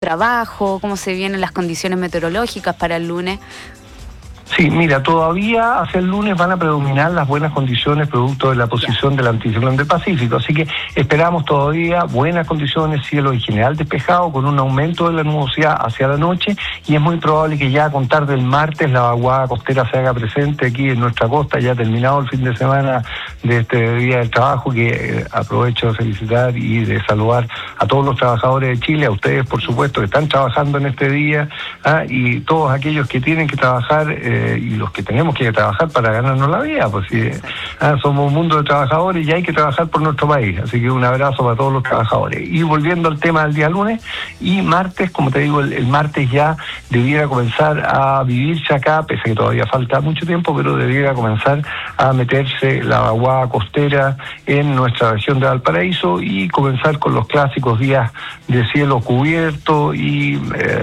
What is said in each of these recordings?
trabajo? ¿Cómo se vienen las condiciones meteorológicas para el lunes? Sí, mira, todavía hacia el lunes van a predominar las buenas condiciones producto de la posición del anticiclón del Pacífico, así que esperamos todavía buenas condiciones, cielo en general despejado, con un aumento de la nubosidad hacia la noche, y es muy probable que ya a contar del martes la vaguada costera se haga presente aquí en nuestra costa, ya terminado el fin de semana de este Día del Trabajo, que aprovecho de felicitar y de saludar a todos los trabajadores de Chile, a ustedes por supuesto que están trabajando en este día, y todos aquellos que tienen que trabajar, y los que tenemos que trabajar para ganarnos la vida, pues si somos un mundo de trabajadores y hay que trabajar por nuestro país, así que un abrazo para todos los trabajadores. Y volviendo al tema del día lunes y martes, como te digo, el martes ya debiera comenzar a vivirse acá, pese a que todavía falta mucho tiempo, pero debiera comenzar a meterse la vaguada costera en nuestra región de Valparaíso y comenzar con los clásicos días de cielo cubierto y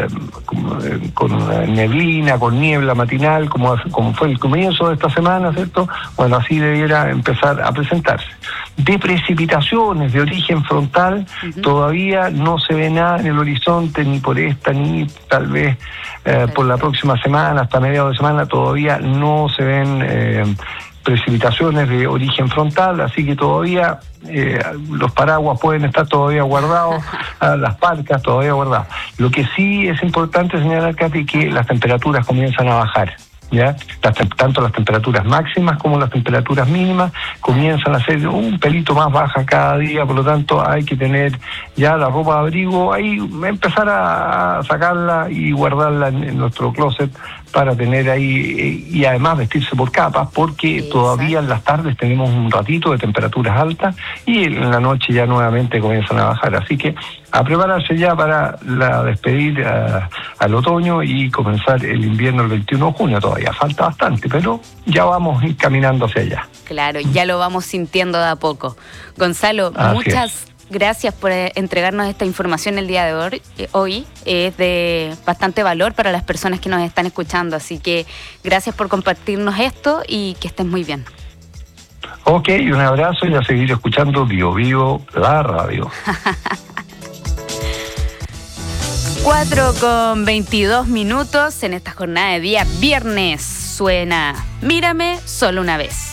con neblina, con niebla matinal, como fue el comienzo de esta semana, ¿cierto? Bueno, así debiera empezar a presentarse. De precipitaciones de origen frontal, todavía no se ve nada en el horizonte, ni por esta, ni tal vez por la próxima semana, hasta mediados de semana, todavía no se ven precipitaciones de origen frontal, así que todavía los paraguas pueden estar todavía guardados, las parcas todavía guardadas. Lo que sí es importante señalar, Katy, que las temperaturas comienzan a bajar. ¿Ya? Tanto las temperaturas máximas como las temperaturas mínimas comienzan a ser un pelito más bajas cada día, por lo tanto hay que tener ya la ropa de abrigo, ahí empezar a sacarla y guardarla en nuestro closet para tener ahí, y además vestirse por capas, porque todavía en las tardes tenemos un ratito de temperaturas altas y en la noche ya nuevamente comienzan a bajar, así que a prepararse ya para la despedida al otoño y comenzar el invierno el 21 de junio. Todavía falta bastante, pero ya vamos caminando hacia allá. Claro, ya lo vamos sintiendo de a poco. Gonzalo, muchas gracias por entregarnos esta información el día de hoy. Es de bastante valor para las personas que nos están escuchando, así que gracias por compartirnos esto y que estés muy bien. Ok, un abrazo y a seguir escuchando Bio Bio, la radio. 4:22 en esta jornada de día viernes. Suena Mírame solo una vez.